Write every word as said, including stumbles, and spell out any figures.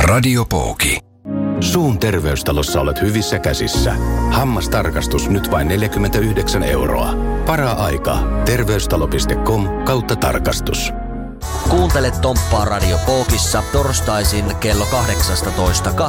Radiopooki. Suun terveystalossa olet hyvissä käsissä. Hammastarkastus nyt vain neljäkymmentäyhdeksän euroa. Para-aika. Terveystalo piste com kautta tarkastus. Kuuntele Tomppaa Radio Pookissa torstaisin kello kahdeksastatoista